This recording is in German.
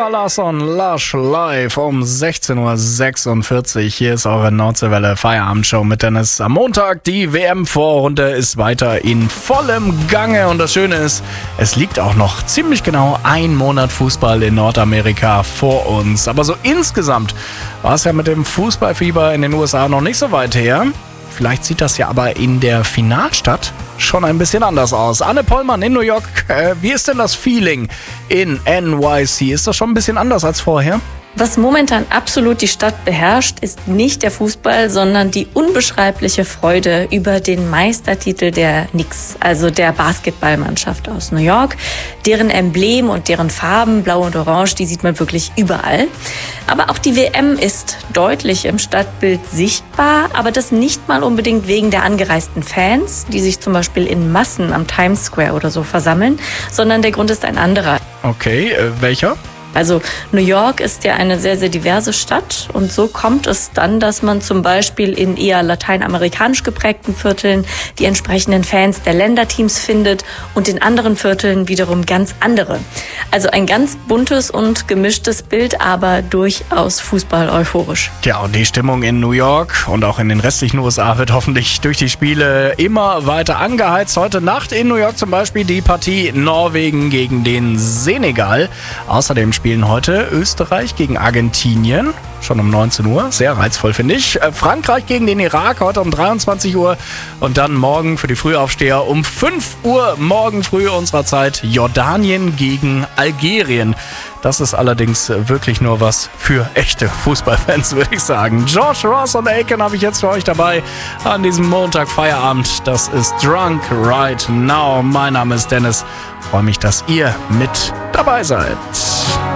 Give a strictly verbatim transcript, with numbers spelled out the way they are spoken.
Zara Larsson, Lush live um sechzehn Uhr sechsundvierzig. Hier ist eure Nordseewelle Feierabendshow mit Dennis. Am Montag, die W M-Vorrunde ist weiter in vollem Gange. Und das Schöne ist, es liegt auch noch ziemlich genau ein Monat Fußball in Nordamerika vor uns. Aber so insgesamt war es ja mit dem Fußballfieber in den U S A noch nicht so weit her. Vielleicht sieht das ja aber in der Finalstadt schon ein bisschen anders aus. Anne Pollmann in New York, äh, wie ist denn das Feeling in N Y C? Ist das schon ein bisschen anders als vorher? Was momentan absolut die Stadt beherrscht, ist nicht der Fußball, sondern die unbeschreibliche Freude über den Meistertitel der Knicks, also der Basketballmannschaft aus New York. Deren Emblem und deren Farben, blau und orange, die sieht man wirklich überall. Aber auch die W M ist deutlich im Stadtbild sichtbar, aber das nicht mal unbedingt wegen der angereisten Fans, die sich zum Beispiel in Massen am Times Square oder so versammeln, sondern der Grund ist ein anderer. Okay, äh, welcher? Also New York ist ja eine sehr, sehr diverse Stadt und so kommt es dann, dass man zum Beispiel in eher lateinamerikanisch geprägten Vierteln die entsprechenden Fans der Länderteams findet und in anderen Vierteln wiederum ganz andere. Also ein ganz buntes und gemischtes Bild, aber durchaus Fußball-euphorisch. Ja, und die Stimmung in New York und auch in den restlichen U S A wird hoffentlich durch die Spiele immer weiter angeheizt. Heute Nacht in New York zum Beispiel die Partie Norwegen gegen den Senegal. Außerdem spielen heute Österreich gegen Argentinien, schon um neunzehn Uhr, sehr reizvoll finde ich. Frankreich gegen den Irak heute um dreiundzwanzig Uhr und dann morgen für die Frühaufsteher um fünf Uhr morgen früh unserer Zeit Jordanien gegen Algerien. Das ist allerdings wirklich nur was für echte Fußballfans, würde ich sagen. Josh Ross und Aiken habe ich jetzt für euch dabei an diesem Montag Feierabend. Das ist Drunk Right Now. Mein Name ist Dennis. Ich freue mich, dass ihr mit dabei seid.